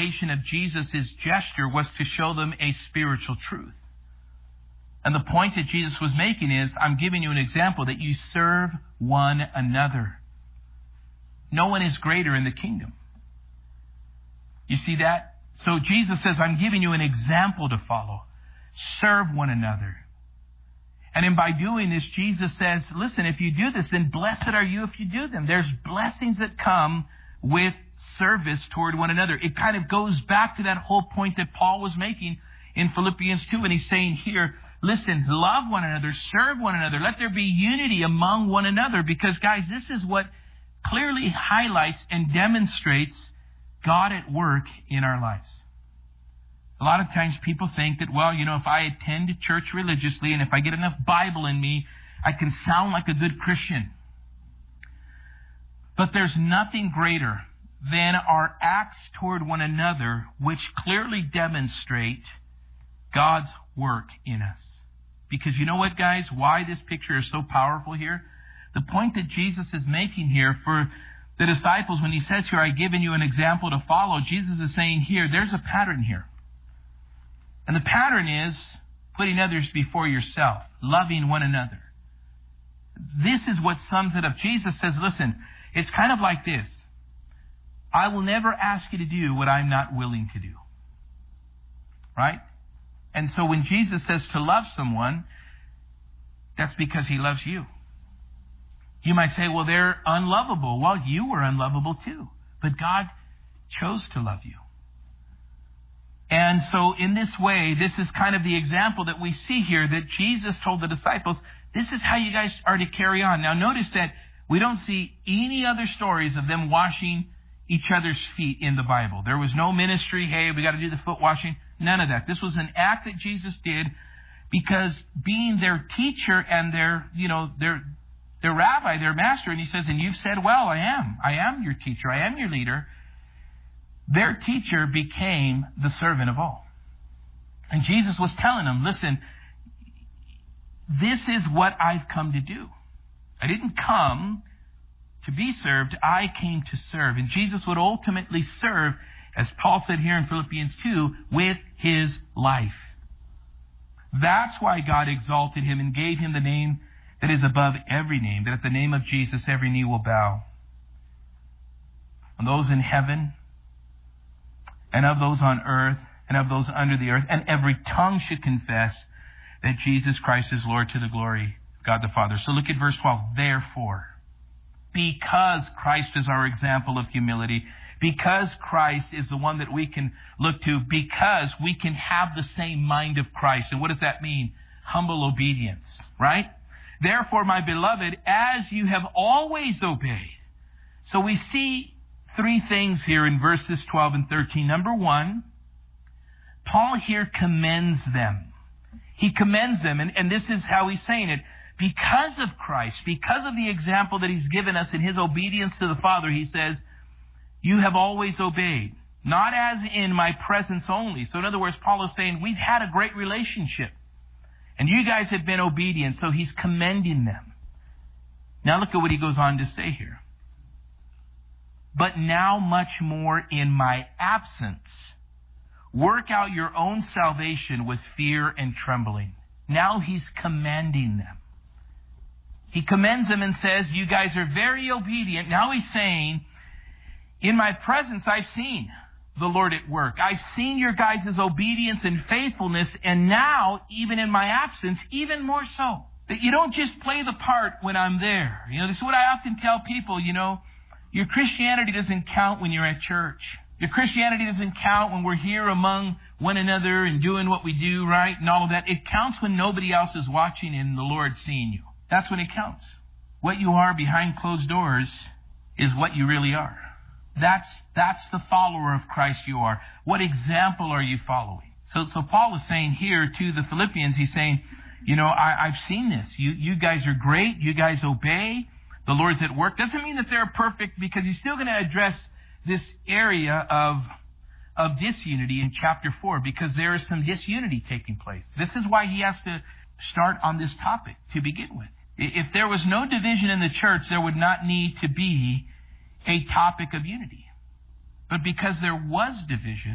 application of Jesus' gesture was to show them a spiritual truth. And the point that Jesus was making is, I'm giving you an example that you serve one another. No one is greater in the kingdom. You see that? So Jesus says, I'm giving you an example to follow. Serve one another. And then by doing this, Jesus says, listen, if you do this, then blessed are you if you do them. There's blessings that come with service toward one another. It kind of goes back to that whole point that Paul was making in Philippians 2. And he's saying here, listen, love one another, serve one another. Let there be unity among one another. Because, guys, this is what clearly highlights and demonstrates God at work in our lives. A lot of times people think that, well, if I attend church religiously and if I get enough Bible in me, I can sound like a good Christian. But there's nothing greater than our acts toward one another which clearly demonstrate God's work in us. Because you know what, guys? Why this picture is so powerful here? The point that Jesus is making here for the disciples when he says here, I've given you an example to follow, Jesus is saying here, there's a pattern here. And the pattern is putting others before yourself, loving one another. This is what sums it up. Jesus says, listen, it's kind of like this. I will never ask you to do what I'm not willing to do. Right? And so when Jesus says to love someone, that's because he loves you. You might say, well, they're unlovable. Well, you were unlovable too. But God chose to love you. And so in this way, this is kind of the example that we see here that Jesus told the disciples, this is how you guys are to carry on. Now notice that we don't see any other stories of them washing each other's feet in the Bible. There was no ministry, hey, we got to do the foot washing. None of that. This was an act that Jesus did because being their teacher and their rabbi, their master, and he says, and you've said, well, I am your teacher, I am your leader. Their teacher became the servant of all. And Jesus was telling them, listen, this is what I've come to do. I didn't come to be served, I came to serve. And Jesus would ultimately serve, as Paul said here in Philippians 2, with his life. That's why God exalted him and gave him the name that is above every name, that at the name of Jesus every knee will bow. And those in heaven, and of those on earth, and of those under the earth, and every tongue should confess that Jesus Christ is Lord, to the glory of God the Father. So look at verse 12. Therefore, because Christ is our example of humility, because Christ is the one that we can look to, because we can have the same mind of Christ. And what does that mean? Humble obedience, right? Therefore, my beloved, as you have always obeyed. So we see three things here in verses 12 and 13. Number one, Paul here commends them. He commends them, and this is how he's saying it. Because of Christ, because of the example that he's given us in his obedience to the Father, he says, you have always obeyed. Not as in my presence only. So in other words, Paul is saying, we've had a great relationship. And you guys have been obedient, so he's commending them. Now look at what he goes on to say here. But now much more in my absence, work out your own salvation with fear and trembling. Now he's commending them. He commends them and says, you guys are very obedient. Now he's saying, in my presence I've seen the Lord at work. I've seen your guys' obedience and faithfulness, and now, even in my absence, even more so. That you don't just play the part when I'm there. This is what I often tell people, your Christianity doesn't count when you're at church. Your Christianity doesn't count when we're here among one another and doing what we do, right? And all of that. It counts when nobody else is watching and the Lord's seeing you. That's when it counts. What you are behind closed doors is what you really are. That's the follower of Christ you are. What example are you following? So Paul is saying here to the Philippians, he's saying, I've seen this. You guys are great. You guys obey. The Lord's at work. Doesn't mean that they're perfect, because he's still going to address this area of disunity in chapter 4, because there is some disunity taking place. This is why he has to start on this topic to begin with. If there was no division in the church, there would not need to be a topic of unity. But because there was division,